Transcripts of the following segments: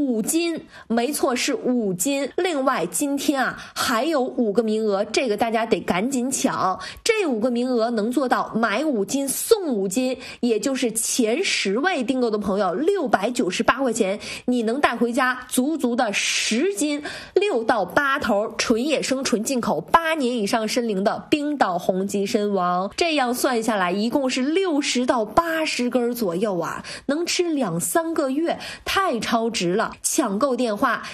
5斤，没错，是5斤。另外今天啊还有5个名额，这个大家得赶紧抢。这5个名额能做到买5斤送5斤，也就是前10位订购的朋友698块钱，你能带回家足足的10斤6到8头纯野生纯进口8年以上参龄的冰岛红棘参王。这样算下来一共是60到80根左右啊，能吃2-3个月，太超值了。抢购电话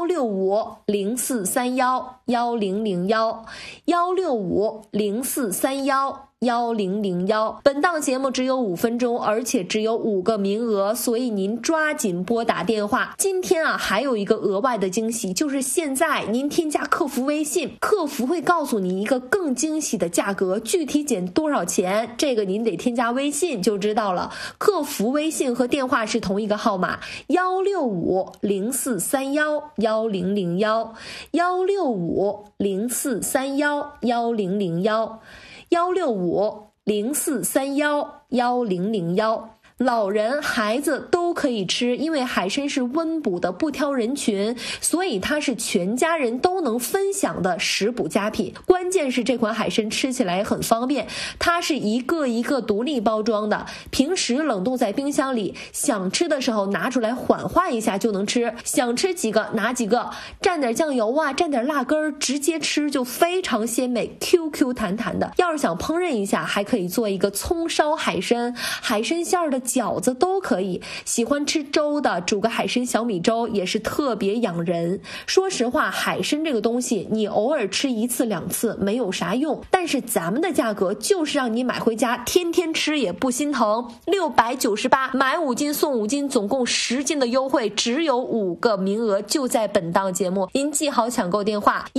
165-0431-1001，165-0431-1001。本档节目只有5分钟，而且只有5个名额，所以您抓紧拨打电话。今天啊还有一个额外的惊喜，就是现在您添加客服微信，客服会告诉你一个更惊喜的价格，具体减多少钱，这个您得添加微信就知道了。客服微信和电话是同一个号码，165-0431-1001，165-0431-1001。老人孩子都可以吃，因为海参是温补的，不挑人群，所以它是全家人都能分享的食补佳品。关键是这款海参吃起来也很方便，它是一个一个独立包装的，平时冷冻在冰箱里，想吃的时候拿出来缓化一下就能吃，想吃几个拿几个，蘸点酱油啊，蘸点辣根直接吃就非常鲜美 QQ 弹弹的。要是想烹饪一下，还可以做一个葱烧海参，海参馅的饺子都可以，喜欢吃粥的煮个海参小米粥也是特别养人。说实话，海参这个东西你偶尔吃1次2次没有啥用，但是咱们的价格就是让你买回家天天吃也不心疼。698买5斤送5斤，总共10斤的优惠，只有5个名额，就在本档节目。您记好抢购电话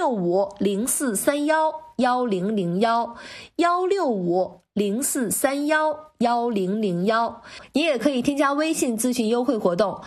165-0431-1001，165-0431-1001。你也可以添加微信咨询优惠活动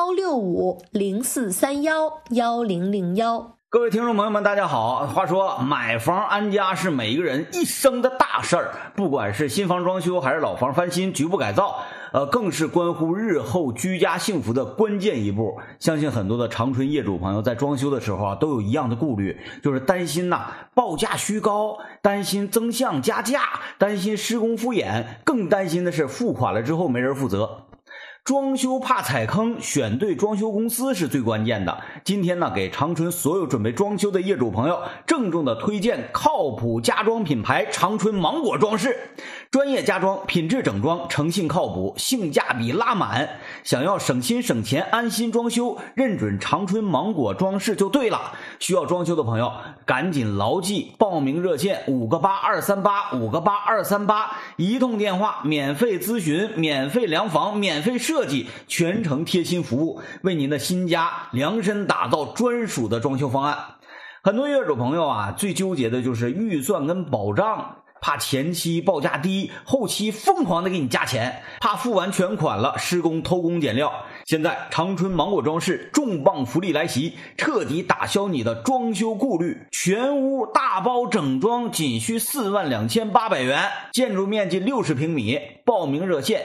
165-0431-1001。 各位听众朋友们大家好。话说买房安家是每一个人一生的大事儿，不管是新房装修还是老房翻新局部改造，更是关乎日后居家幸福的关键一步。相信很多的长春业主朋友在装修的时候都有一样的顾虑，就是担心报价虚高，担心增项加价，担心施工敷衍，更担心的是付款了之后没人负责。装修怕踩坑，选对装修公司是最关键的。今天给长春所有准备装修的业主朋友郑重的推荐靠谱家装品牌长春芒果装饰。专业家装，品质整装，诚信靠谱，性价比拉满。想要省心省钱安心装修，认准长春芒果装饰就对了。需要装修的朋友赶紧牢记报名热线58238，58238，一通电话免费咨询，免费量房，免费设计，全程贴心服务，为您的新家量身打造专属的装修方案。很多业主朋友最纠结的就是预算跟保障，怕前期报价低，后期疯狂的给你加钱，怕付完全款了施工偷工减料。现在长春芒果装饰重磅福利来袭，彻底打消你的装修顾虑，全屋大包整装仅需42800元，建筑面积60平米。报名热线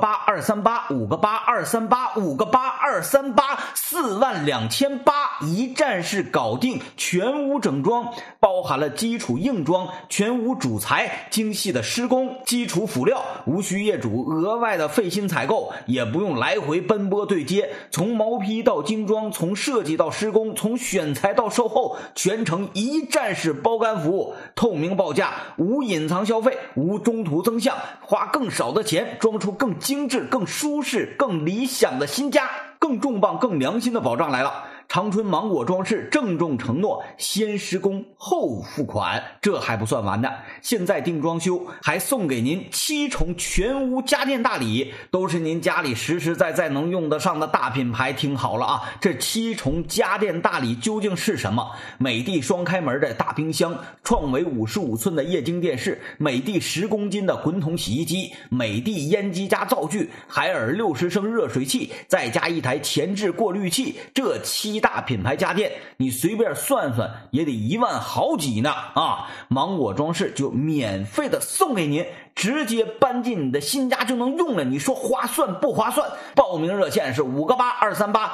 58238，58238，58238，42800，一站式搞定全屋整装，包含了基础硬装、全屋主材、精细的施工、基础辅料，无需业主额外的费心采购，也不用来回奔波对接，从毛坯到精装，从设计到施工，从选材到售后，全程一站式包干服务，透明报价，无隐藏消费，无中途增项，花更少的钱装出更精致、更舒适、更理想的新家。更重磅更良心的保障来了，长春芒果装饰郑重承诺先施工后付款。这还不算完的，现在订装修还送给您7重全屋家电大礼，都是您家里实实在在能用得上的大品牌。听好了这7重家电大礼究竟是什么？美的双开门的大冰箱，创维55寸的液晶电视，美的10公斤的滚筒洗衣机，美的烟机加灶具，海尔60升热水器，再加一台前置过滤器，这7大品牌家电你随便算算也得1万好几呢芒果装饰就免费的送给您，直接搬进你的新家就能用了，你说划算不划算？报名热线是58238